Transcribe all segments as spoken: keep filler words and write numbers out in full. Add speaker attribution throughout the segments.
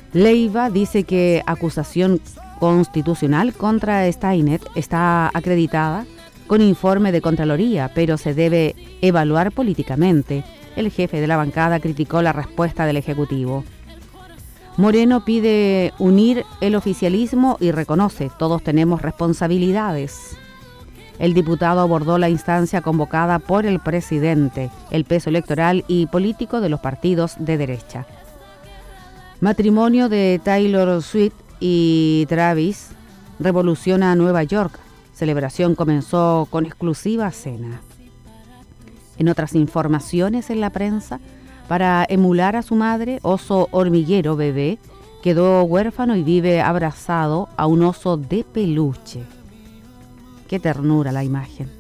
Speaker 1: Leiva dice que acusación constitucional contra Steinert está acreditada con informe de Contraloría, pero se debe evaluar políticamente. El jefe de la bancada criticó la respuesta del Ejecutivo. Moreno pide unir el oficialismo y reconoce, todos tenemos responsabilidades. El diputado abordó la instancia convocada por el presidente, el peso electoral y político de los partidos de derecha. Matrimonio de Taylor Swift y Travis revoluciona Nueva York. Celebración comenzó con exclusiva cena. En otras informaciones en la prensa, para emular a su madre, oso hormiguero bebé quedó huérfano y vive abrazado a un oso de peluche. Qué ternura la imagen.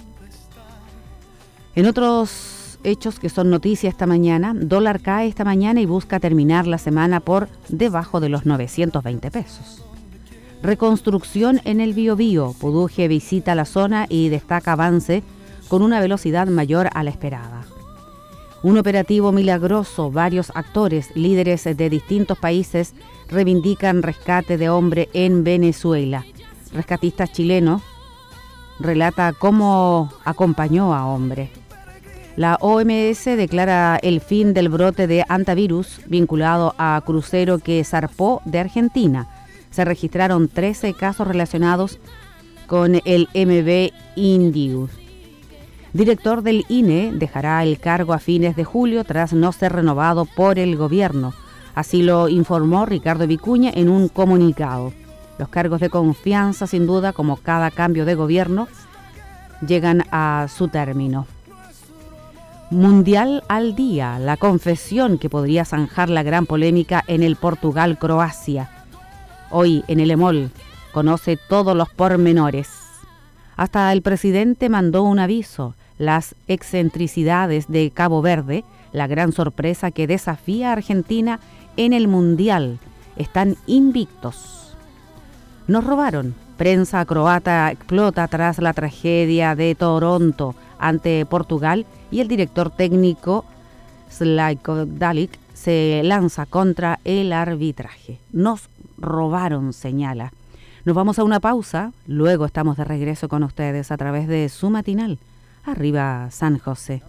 Speaker 1: En otros hechos que son noticia esta mañana, dólar cae esta mañana y busca terminar la semana por debajo de los novecientos veinte pesos. Reconstrucción en el Biobío. Puduje visita la zona y destaca avance con una velocidad mayor a la esperada. Un operativo milagroso. Varios actores, líderes de distintos países, reivindican rescate de hombre en Venezuela. Rescatistas chilenos relata cómo acompañó a hombre. La O M S declara el fin del brote de hantavirus vinculado a crucero que zarpó de Argentina. Se registraron trece casos relacionados con el M V Indius. Director del I N E dejará el cargo a fines de julio tras no ser renovado por el gobierno. Así lo informó Ricardo Vicuña en un comunicado. Los cargos de confianza, sin duda, como cada cambio de gobierno, llegan a su término. Mundial al día, la confesión que podría zanjar la gran polémica en el Portugal-Croacia. Hoy en el Emol conoce todos los pormenores. Hasta el presidente mandó un aviso. Las excentricidades de Cabo Verde, la gran sorpresa que desafía a Argentina en el Mundial, están invictos. Nos robaron. Prensa croata explota tras la tragedia de Toronto ante Portugal y el director técnico Slavko Dalic se lanza contra el arbitraje. Nos robaron, señala. Nos vamos a una pausa, luego estamos de regreso con ustedes a través de su matinal. Arriba San José.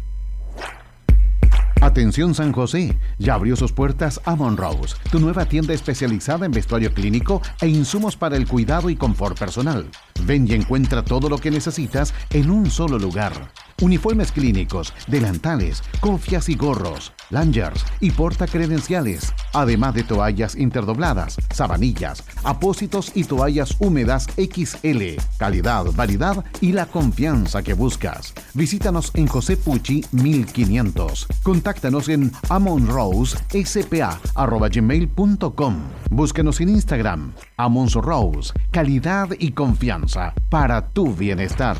Speaker 2: Atención San José, ya abrió sus puertas Amon Rose, tu nueva tienda especializada en vestuario clínico e insumos para el cuidado y confort personal. Ven y encuentra todo lo que necesitas en un solo lugar. Uniformes clínicos, delantales, cofias y gorros, lanyards y portacredenciales, además de toallas interdobladas, sabanillas, apósitos y toallas húmedas equis ele. Calidad, variedad y la confianza que buscas. Visítanos en José Pucci mil quinientos. Contáctanos en amonrosespa arroba gmail punto com. Búsquenos en Instagram, Amons Rose, calidad y confianza para tu bienestar.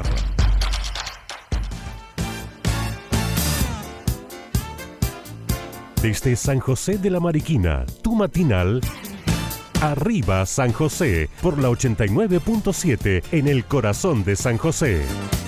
Speaker 3: Desde San José de la Mariquina, tu matinal, Arriba San José, por la ochenta y nueve punto siete en el corazón de San José.